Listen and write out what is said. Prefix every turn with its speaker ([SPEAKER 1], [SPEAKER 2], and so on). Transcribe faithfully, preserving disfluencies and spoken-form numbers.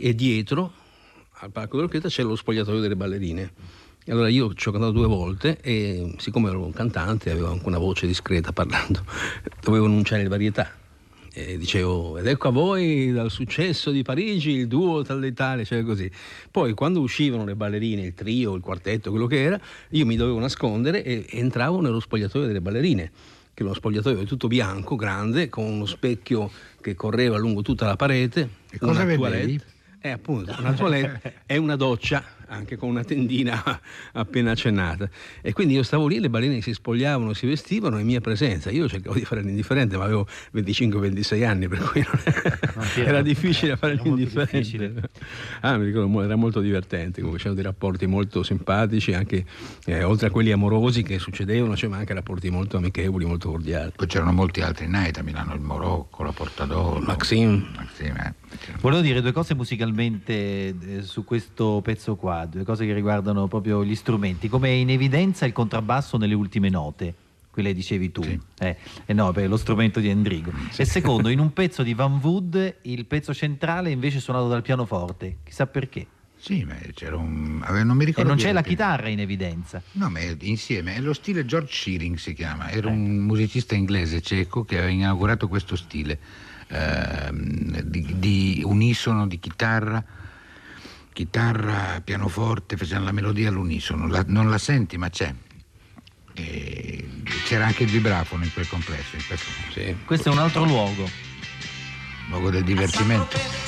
[SPEAKER 1] e dietro al palco dell'orchestra c'era lo spogliatoio delle ballerine. E allora io ci ho cantato due volte e siccome ero un cantante, avevo anche una voce discreta parlando, dovevo annunciare le varietà. E dicevo, ed ecco a voi dal successo di Parigi il duo dall'Italia, cioè così. Poi quando uscivano le ballerine, il trio, il quartetto, quello che era, io mi dovevo nascondere e entravo nello spogliatoio delle ballerine, che è uno spogliatoio tutto bianco, grande, con uno specchio che correva lungo tutta la parete.
[SPEAKER 2] E cosa vedevi?
[SPEAKER 1] È appunto una toilette e una doccia, anche con una tendina appena accennata. E quindi io stavo lì, le ballerine si spogliavano, si vestivano in mia presenza. Io cercavo di fare l'indifferente, ma avevo venticinque ventisei anni, per cui non era, era difficile fare l'indifferente. Ah, mi ricordo, era molto divertente, comunque c'erano dei rapporti molto simpatici, anche eh, oltre a quelli amorosi che succedevano, c'erano anche rapporti molto amichevoli, molto cordiali.
[SPEAKER 2] Poi c'erano molti altri night a Milano, il Morocco, la Portadoro,
[SPEAKER 1] Maxim.
[SPEAKER 2] Maxim eh.
[SPEAKER 3] Volevo dire due cose musicalmente eh, su questo pezzo qua, due cose che riguardano proprio gli strumenti, come è in evidenza il contrabbasso nelle ultime note, quelle dicevi tu,
[SPEAKER 2] sì.
[SPEAKER 3] eh, eh no, per lo strumento di Endrigo.
[SPEAKER 2] Sì.
[SPEAKER 3] E secondo, in un pezzo di Van Wood il pezzo centrale invece suonato dal pianoforte, chissà perché.
[SPEAKER 2] Sì, ma c'era un... non mi ricordo.
[SPEAKER 3] E non c'è la
[SPEAKER 2] che...
[SPEAKER 3] chitarra in evidenza.
[SPEAKER 2] No, ma è insieme, è lo stile George Shearing si chiama, era eh. un musicista inglese ceco che aveva inaugurato questo stile eh, di, di unisono, di chitarra, chitarra, pianoforte, facevano la melodia all'unisono, la, non la senti ma c'è. E c'era anche il vibrafono in quel complesso. In questo,
[SPEAKER 3] sì. Questo è un altro luogo.
[SPEAKER 2] Luogo del divertimento.